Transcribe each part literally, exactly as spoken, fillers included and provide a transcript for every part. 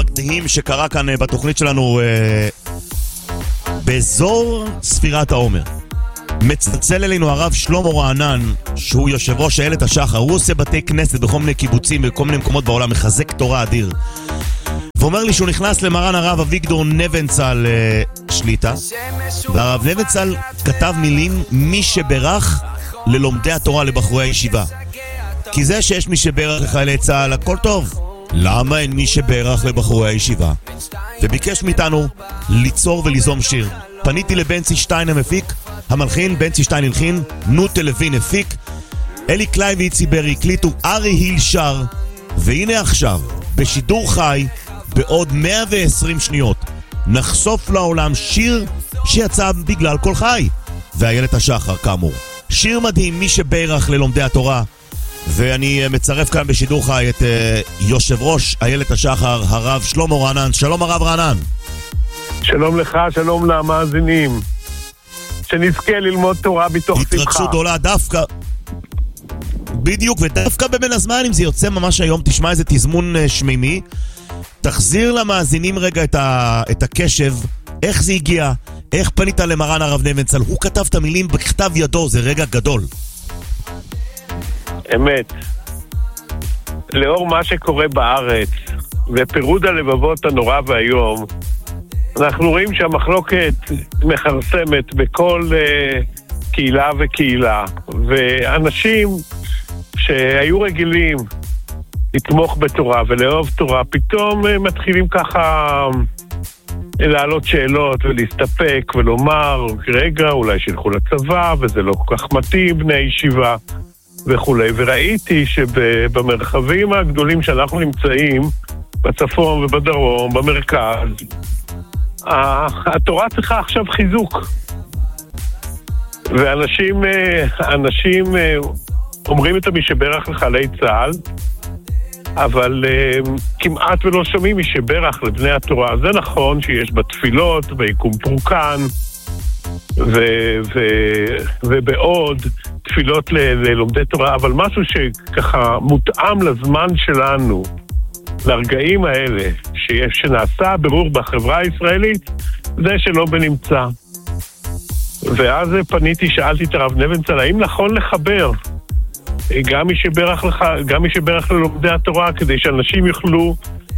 המקדים שקרה כאן בתוכנית שלנו אה, באזור ספירת העומר. מצלצל אלינו הרב שלמה רענן, שהוא יושב ראש איילת השחר. הוא עושה בתי כנסת בכל מיני קיבוצים בכל מיני מקומות בעולם, מחזק תורה אדיר. ואומר לי שהוא נכנס למרן הרב אביגדור נבנצל אה, שליטה, והרב נבנצל כתב מילים: מי שברך ללומדי התורה, לבחורי הישיבה. כי זה שיש מי שברך לחיילי צה"ל הכל טוב, למה אין מי שברך לבחורי הישיבה? וביקש מאיתנו ליצור וליזום שיר. פניתי לבנצי שטיין המפיק, המלחין, בנצי שטיין הלחין, נוטה לוין הפיק, אלי קליין ואיצי ברי הקליטו, ארי היל שר, והנה עכשיו, בשידור חי, בעוד מאה ועשרים שניות, נחשוף לעולם שיר שיצא בגלל כל חי, ואיילת השחר כאמור. שיר מדהים, מי שברך ללומדי התורה. ואני מצרף כאן בשידור חי את uh, יושב ראש איילת השחר, הרב שלמה רענן. שלום הרב רענן. שלום לך, שלום למאזינים. שנזכה ללמוד תורה בתוך שמחה. התרגשות גדולה דווקא, בדיוק, ודווקא בבין הזמן, אם זה יוצא ממש היום, תשמע איזה תזמון uh, שמימי. תחזיר למאזינים רגע את, ה, את הקשב, איך זה הגיע, איך פנית למרן הרב נבנצל. הוא כתב את המילים בכתב ידו, זה רגע גדול. אמת. לאור מה שקורה בארץ ופירוד הלבבות הנורא והיום, אנחנו רואים שהמחלוקת מחרסמת בכל uh, קהילה וקהילה, ואנשים שהיו רגילים לתמוך בתורה ולאהוב תורה, פתאום uh, מתחילים ככה להעלות שאלות ולהסתפק ולומר, רגע, אולי שילכו לצבא וזה לא כל כך מתאים, בני ישיבה וכולי. וראיתי שבמרחבים הגדולים שאנחנו נמצאים, בצפון ובדרום, במרכז, התורה צריכה עכשיו חיזוק. ואנשים אנשים אומרים את מי שברך לחיילי צה"ל, אבל כמעט ולא שומעים מי שברך לבני התורה. זה נכון שיש בתפילות, ביקום פורקן, ו- ו- ובעוד תפילות ל- ללומדי תורה, אבל משהו שככה מותאם לזמן שלנו, לרגעים האלה, שיש, שנעשה ברור בחברה הישראלית, זה שלא בנמצא. ואז פניתי, שאלתי את הרב נבנצל, האם נכון לחבר גם מי שברך לך, גם מי שברך ללומדי התורה, כדי שאנשים יוכלו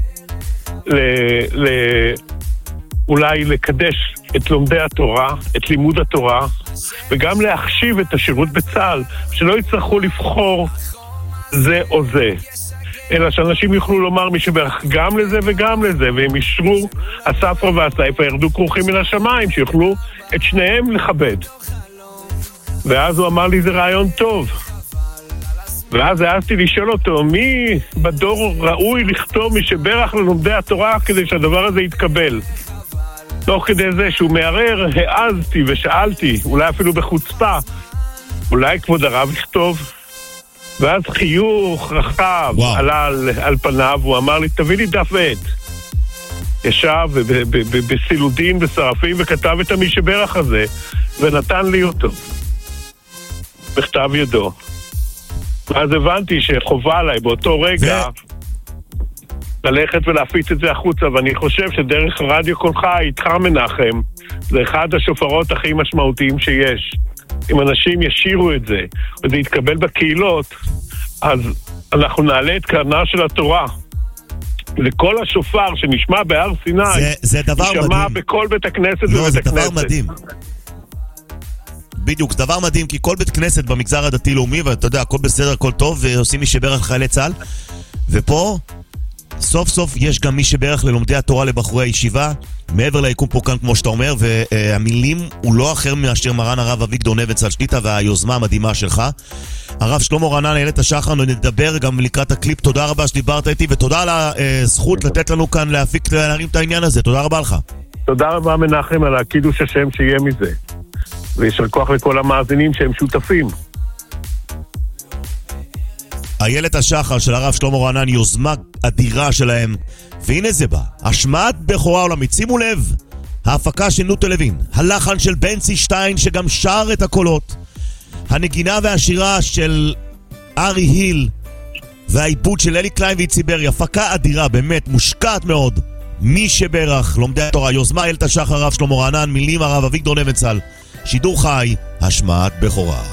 ל- ל- אולי לקדש את לומדי התורה, את לימוד התורה, וגם להחשיב את השירות בצה"ל, שלא יצטרכו לבחור זה או זה, אלא שאנשים יוכלו לומר מי שברך גם לזה וגם לזה, והם ישרו, הספרא והסייפא ירדו כרוכים מן השמיים, שיוכלו את שניהם לכבד. ואז הוא אמר לי, זה רעיון טוב. ואז העזתי לשאול אותו, מי בדור ראוי לכתוב מי שברך ללומדי התורה כדי שהדבר הזה יתקבל? תוך כדי זה שהוא מערער, העזתי ושאלתי, אולי אפילו בחוצפה, אולי כבוד הרב יכתוב? ואז חיוך רחב עלה על, על פניו, הוא אמר לי, תביא לי דף ועט. ישב בסילודים ושרפים וכתב את המי שברך הזה, ונתן לי אותו בכתב ידו. אז הבנתי שחובה עליי באותו רגע ללכת ולהפיץ את זה החוצה, ואני חושב שדרך רדיו קול חי, איתך מנחם, זה אחד השופרות הכי משמעותיים שיש. אם אנשים ישירו את זה, וזה יתקבל בקהילות, אז אנחנו נעלה את קרנה של התורה. וכל השופר שנשמע בהר סיני, זה, זה דבר מדהים. נשמע בכל בית הכנסת לא, ובית זה הכנסת. דבר מדהים. בדיוק, זה דבר מדהים, כי כל בית כנסת במגזר הדתי-לאומי, ואתה יודע, הכל בסדר, הכל טוב, ועושים מי שברך לחיילי צה"ל, ופה סוף סוף יש גם מי שברך ללומדי התורה, לבחורי הישיבה, מעבר ליקום פה כאן כמו שאתה אומר, והמילים הוא לא אחר מאשר מרן הרב אביגדור נבנצל שליטה והיוזמה המדהימה שלך. הרב שלמה רענן, איילת השחר, נדבר גם לקראת הקליפ. תודה רבה שדיברת איתי, ותודה על הזכות לתת לנו כאן להפיק, להרים את העניין הזה. תודה רבה לך. תודה רבה מנחם על הקידוש השם שיהיה מזה, וישר כוח לכל המאזינים שהם שותפים. איילת השחר של הרב שלמה רענן, יוזמה אדירה שלהם, והנה זה בא, השמעת בכורה עולמית. שימו לב, ההפקה של נוטה לוין, הלחן של בנצי שטיין שגם שר את הקולות, הנגינה והשירה של ארי היל, והעיבוד של אלי קליין ואיצי ברי, הפקה אדירה, באמת, מושקעת מאוד. מי שברך, לומדי התורה, יוזמה איילת השחר, הרב שלמה רענן, מילים הרב אביגדור נבנצל, שידור חי, השמעת בכורה.